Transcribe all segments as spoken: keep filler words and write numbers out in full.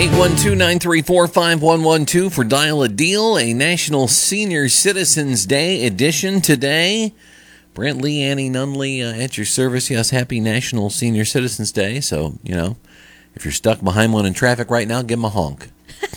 eight one two, nine three four, five one one two for Dial a Deal, a National Senior Citizens Day edition today. Brent Lee, Annie Nunley uh, at your service. Yes, happy National Senior Citizens Day. So, you know, if you're stuck behind one in traffic right now, give them a honk.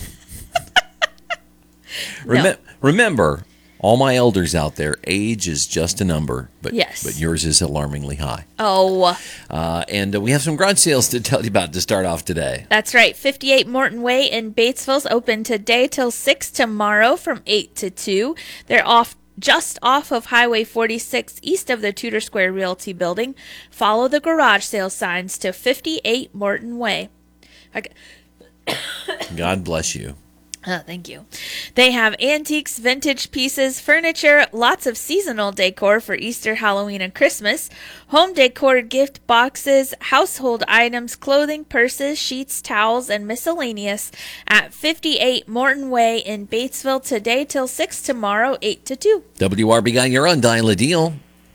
Rem- no. Remember, all my elders out there, age is just a number, but yes. but yours is alarmingly high. Oh. Uh, and uh, we have some garage sales to tell you about to start off today. That's right. fifty-eight Morton Way in Batesville's open today till six tomorrow from eight to two. They're off just off of Highway forty-six east of the Tudor Square Realty Building. Follow the garage sale signs to fifty-eight Morton Way. Okay. God bless you. Oh, thank you. They have antiques, vintage pieces, furniture, lots of seasonal decor for Easter, Halloween, and Christmas, home decor, gift boxes, household items, clothing, purses, sheets, towels, and miscellaneous at fifty-eight Morton Way in Batesville today till six tomorrow, eight to two. W R B guy, you're on Dial a Deal.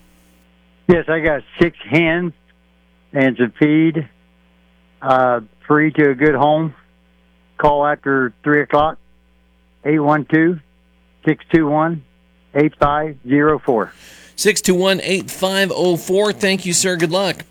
Yes, I got six hens and some feed, uh, free to a good home. Call after three o'clock, eight one two, six two one, eight five zero four. six two one, eight five zero four. Thank you, sir. Good luck.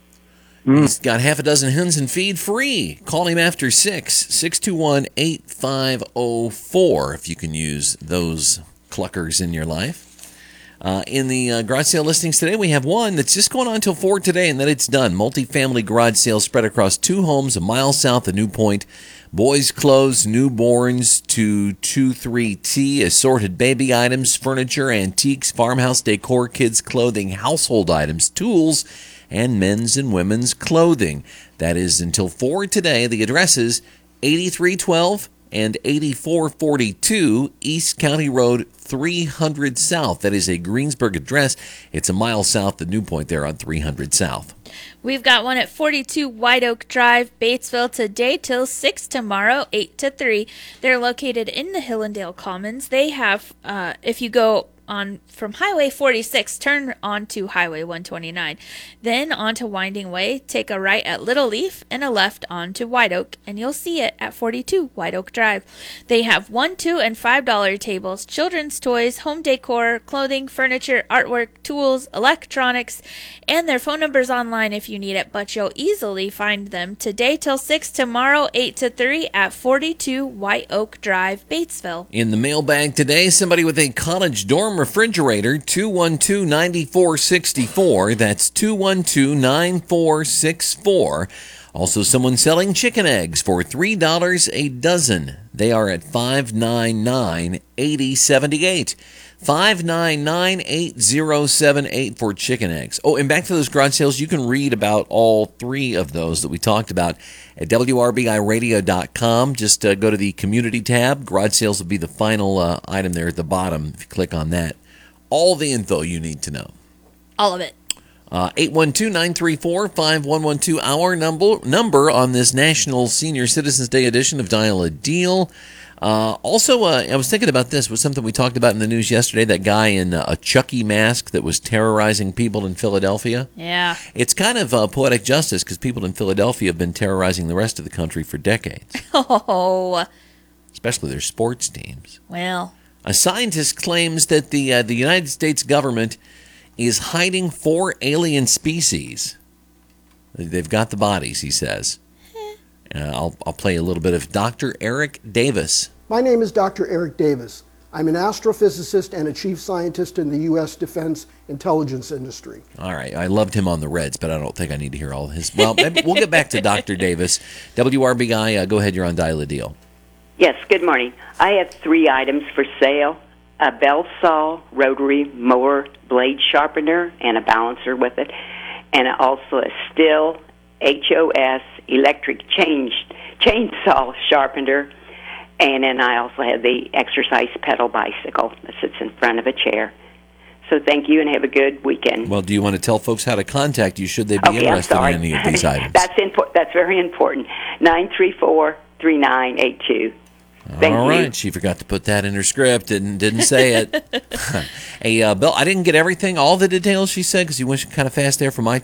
Mm. He's got half a dozen hens and feed free. Call him after six. six two one, eight five zero four if you can use those cluckers in your life. Uh, in the uh, garage sale listings today, we have one that's just going on until four today, and then it's done. Multifamily garage sale spread across two homes a mile south of New Point. Boys' clothes, newborns to two three T, assorted baby items, furniture, antiques, farmhouse decor, kids' clothing, household items, tools, and men's and women's clothing. That is until four today. The addresses eighty-three twelve and eighty-four forty-two East County Road three hundred South. That is a Greensburg address. It's a mile south of New Point there on three hundred South. We've got one at forty-two White Oak Drive, Batesville today till six tomorrow, eight to three. They're located in the Hillendale Commons. They have, uh, if you go on from Highway forty-six, turn onto Highway one twenty-nine, then onto Winding Way, take a right at Little Leaf and a left onto White Oak, and you'll see it at forty-two White Oak Drive. They have one, two, and five dollar tables, children's toys, home decor, clothing, furniture, artwork, tools, electronics, and their phone number's online if you need it, but you'll easily find them today till six, tomorrow eight to three at forty-two White Oak Drive, Batesville. In the mailbag today, somebody with a cottage dorm refrigerator, two one two, nine four six four. That's two one two, nine four six four. Also, someone selling chicken eggs for three dollars a dozen. They are at five nine nine, eight zero seven eight. five nine nine, eight zero seven eight for chicken eggs. Oh, and back to those garage sales, you can read about all three of those that we talked about at W R B I radio dot com. Just uh, go to the community tab. Garage sales will be the final uh, item there at the bottom. If you click on that, all the info you need to know. All of it. Uh, eight one two, nine three four, five one one two, our number, number on this National Senior Citizens Day edition of Dial a Deal. Uh, also, uh, I was thinking about this. Was something we talked about in the news yesterday, that guy in uh, a Chucky mask that was terrorizing people in Philadelphia. Yeah. It's kind of uh, poetic justice because people in Philadelphia have been terrorizing the rest of the country for decades. Oh. Especially their sports teams. Well. A scientist claims that the uh, the United States government is hiding four alien species. They've got the bodies, he says. Uh, I'll, I'll play a little bit of Doctor Eric Davis. My name is Doctor Eric Davis. I'm an astrophysicist and a chief scientist in the U S defense intelligence industry. All right, I loved him on the Reds, but I don't think I need to hear all his. Well, maybe we'll get back to Doctor Davis. W R B guy, uh, go ahead, you're on Dial a Deal. Yes, good morning. I have three items for sale: a bell saw, rotary mower blade sharpener, and a balancer with it, and also a Stihl H O S electric change, chainsaw sharpener, and then I also have the exercise pedal bicycle that sits in front of a chair. So thank you and have a good weekend. Well, do you want to tell folks how to contact you should they be okay, interested in any of these items? that's, impo- that's very important. nine three four, three nine eight two. Thank All right, you. she forgot to put that in her script and didn't say it. Hey, uh, Bill, I didn't get everything, all the details she said, because you went kind of fast there for my